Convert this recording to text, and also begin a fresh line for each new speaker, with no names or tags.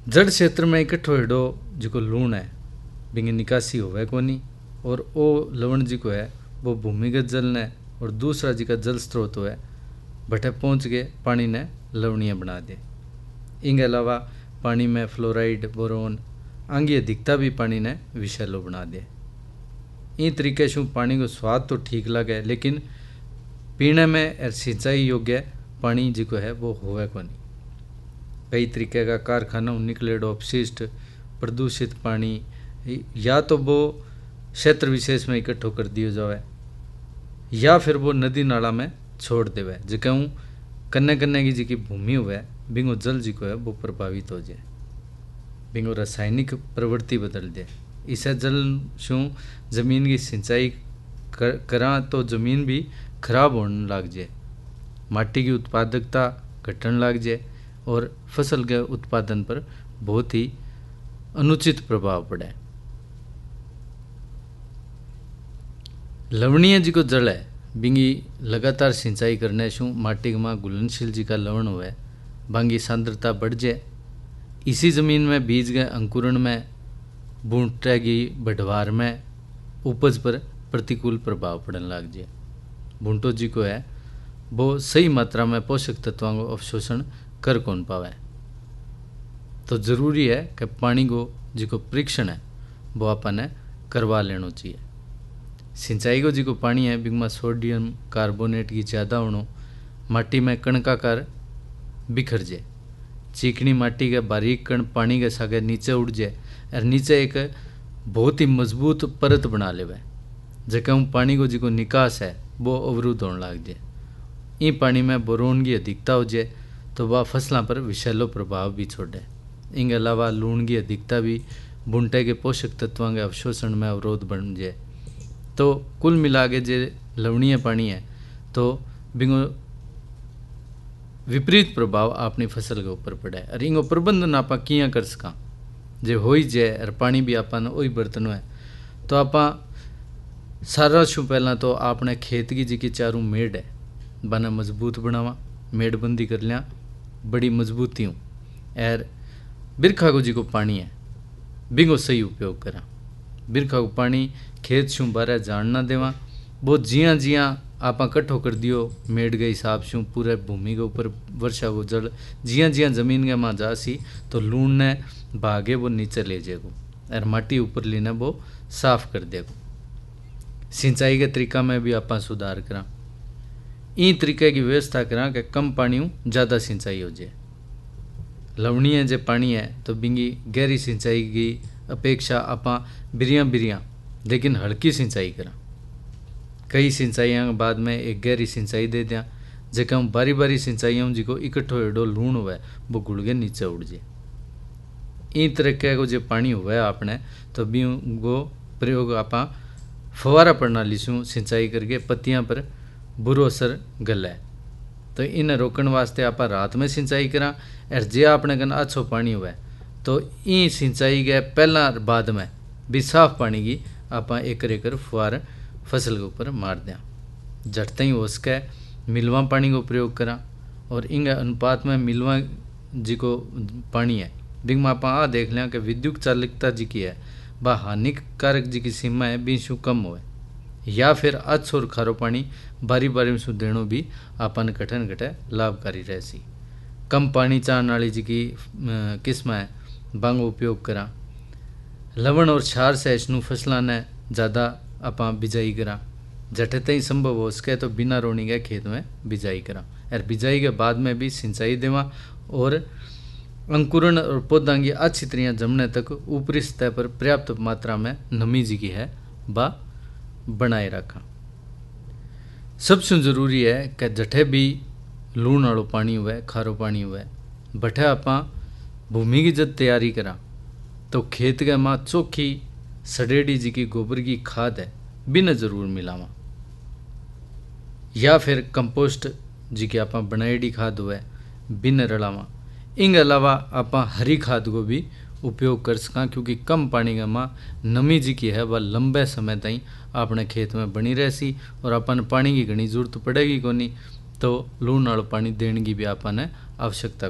जड़ क्षेत्र में इकट्ठो हेडो जिको लूण है बिंगी निकासी होवे कोनी और ओ लवण जिको है वो भूमिगत जल ने और दूसरा जिका जल स्रोत है बटे पहुँच के पानी ने लवणीय बना दे। इनके अलावा पानी में फ्लोराइड बोरोन आंगी अधिकता भी पानी ने विषैलो बना दे। इन तरीके से पानी को स्वाद तो ठीक लगे लेकिन पीने में और सिंचाई योग्य पानी जिको है वो होवे कोनी। कई तरीके का कारखाना निकलेडो अपशिष्ट प्रदूषित पानी या तो वो क्षेत्र विशेष में इकट्ठो कर दियो जावे या फिर वो नदी नाला में छोड़ देवे जिका कन्ने कन्ने की जिकी भूमि हुए बिंगो जल जिको है वो प्रभावित हो जाए, बिंगो रासायनिक प्रवृत्ति बदल जाए। इसे जल शू जमीन की सिंचाई करा तो जमीन भी खराब होने लग जाए, माटी की उत्पादकता घटने लग जाए और फसल के उत्पादन पर बहुत ही अनुचित प्रभाव पड़े। लवणीय जी को जल है बिंगी लगातार सिंचाई करने से माटी में घुलनशील जी का लवण हुए बांगी सांद्रता बढ़ जाए। इसी जमीन में बीज के अंकुरण में बूंटे की बढ़वार में उपज पर प्रतिकूल प्रभाव पड़ने लग जाए। बूंटो जी को है वो सही मात्रा में पोषक तत्वों को अवशोषण कर कौन पावे, तो जरूरी है कि पानी को जिको परीक्षण है वो अपन करवा लेना चाहिए। सिंचाई को जिको पानी है बिगमा सोडियम कार्बोनेट की ज़्यादा होनो माटी में कणकाकार बिखर जाए, चिकनी माटी के बारीक कण पानी के सागे नीचे उड़ जाए और नीचे एक बहुत ही मजबूत परत बना लेवे जगह पानी को जिको निकास है वो अवरुद्ध होने लग जाए। इन पानी में बोरोन की अधिकता हो जाए तो वह फसलों पर विषैलो प्रभाव भी छोड़े। इनके अलावा लूण की अधिकता भी बूंटे के पोषक तत्वों के अवशोषण में अवरोध बन जाए। तो कुल मिला के जो लवणीय पानी है तो बिंगो विपरीत प्रभाव अपनी फसल के ऊपर पड़े और इनको प्रबंधन आप किया कर सका जो हो ही जाए और पानी भी अपन वही बर्तन है तो आप सारा शू पहला तो आपने खेत की जी की चारों मेड़ है बना मजबूत बनावा, मेड़बंदी कर लिया बड़ी मजबूती हूँ और बिरखा को जी को पानी है बिंगो सही उपयोग करा। बिरखा को पानी खेत शू बारे जान ना देवा वो जिया जिया आप कट्ठो कर दियो मेड़ के हिसाब से पूरे भूमि के ऊपर वर्षा को जल जिया जिया जमीन के माँ जासी तो लूण ने भागे वो नीचे ले जाएगो और माटी ऊपर लेने वो साफ कर देगो। सिंचाई के तरीका में भी आप सुधार करा, इन तरीके की व्यवस्था करा कि कम पानी ज़्यादा सिंचाई हो जाए। लवणीय जो पानी है तो बिंगी गहरी सिंचाई की अपेक्षा आप बिरियाँ बिरियाँ लेकिन हल्की सिंचाई करा। कई सिंचाइयों के बाद में एक गहरी सिंचाई दे दिया जगह बारी बारी सिंचाइयों जिको इकट्ठो एडो लूण हुआ वो गुड़ के नीचे उड़ जाए। इन तरीके को जो पानी हुआ आपने तो भी वो प्रयोग आप फवारा प्रणाली से सिंचाई करके पत्तियां पर बुरो असर गल है तो इन्हें रोकने वास्ते आप रात में सिंचाई करा और जे आपने कन अच्छो पानी हुआ तो इन सिंचाई के पहला बाद में भी साफ पानी की आप एक फुहार फसल के ऊपर मार दें। झटते ही हो सके मिलवा पानी को प्रयोग करा और इन अनुपात में मिलवा जी को पानी है बिंग में आप देख लें कि विद्युत चालिकता जी की है वह हानिकारक जी की सीमा है बीसू कम हो या फिर अच्छो और खारो पानी बारी बारी में देनो भी आपन कठन घटे लाभकारी रहसी। कम पानी चाहने वाली जी की किस्म है बांग उपयोग करा। लवण और क्षार से इसनू फसलों ने ज़्यादा आप बिजाई करा, जटे तई संभव हो सके तो बिना रोनी के खेत में बिजाई करा और बिजाई के बाद में भी सिंचाई देवा और अंकुरण और पौधा की अच्छी तरह जमने तक ऊपरी सतह पर पर्याप्त मात्रा में नमी जी की है बा बनाए रखा। सबसे जरूरी है कि जठे भी लूण वालों पानी हुआ खारो पानी हुआ बठे आप भूमि की जब तैयारी करा तो खेत के माँ चोखी सड़ेड़ी जी की गोबर की खाद है बिना जरूर मिलावा या फिर कंपोस्ट जी की आप बनाएडी खाद हुआ बिना रलावा। इनके अलावा आप हरी खाद को भी उपयोग कर सका क्योंकि कम पानी का माँ नमी जी की है वह लंबे समय तक अपने खेत में बनी रहसी और अपन पानी की घनी जरूरत पड़ेगी कोनी तो लूण वालों पानी देने की भी आपने आवश्यकता